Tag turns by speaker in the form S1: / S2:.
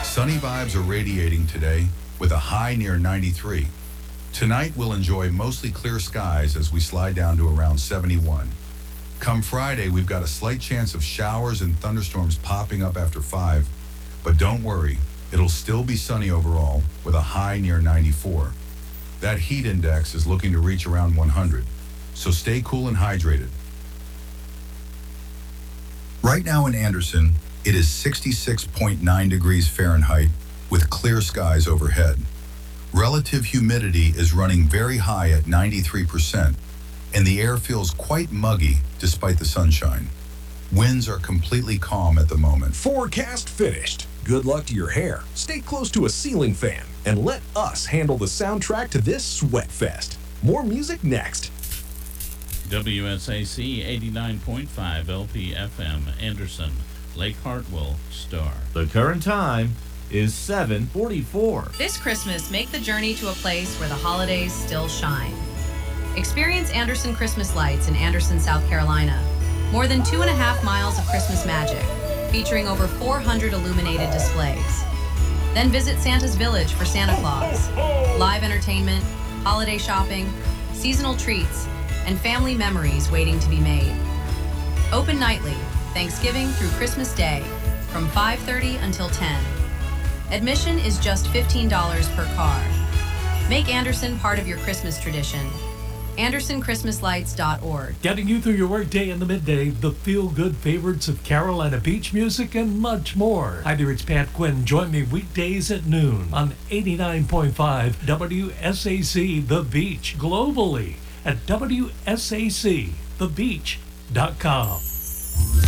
S1: Sunny vibes are radiating today with a high near 93. Tonight we'll enjoy mostly clear skies as we slide down to around 71. Come Friday, we've got a slight chance of showers and thunderstorms popping up after 5, but don't worry, it'll still be sunny overall with a high near 94. That heat index is looking to reach around 100, so stay cool and hydrated. Right now in Anderson, it is 66.9 degrees Fahrenheit with clear skies overhead. Relative humidity is running very high at 93%, and the air feels quite muggy despite the sunshine. Winds are completely calm at the moment.
S2: Forecast finished. Good luck to your hair. Stay close to a ceiling fan and let us handle the soundtrack to this sweat fest. More music next.
S3: WSAC 89.5 LPFM, Anderson, Lake Hartwell, Star.
S4: The current time is 7:44.
S5: This Christmas, make the journey to a place where the holidays still shine. Experience Anderson Christmas Lights in Anderson, South Carolina. More than 2.5 miles of Christmas magic, featuring over 400 illuminated displays. Then visit Santa's Village for Santa Claus. Live entertainment, holiday shopping, seasonal treats, and family memories waiting to be made. Open nightly, Thanksgiving through Christmas Day, from 5:30 until 10. Admission is just $15 per car. Make Anderson part of your Christmas tradition. AndersonChristmasLights.org.
S6: Getting you through your workday in the midday, the feel-good favorites of Carolina beach music, and much more. Hi there, it's Pat Quinn. Join me weekdays at noon on 89.5 WSAC The Beach, globally at WSACThebeach.com.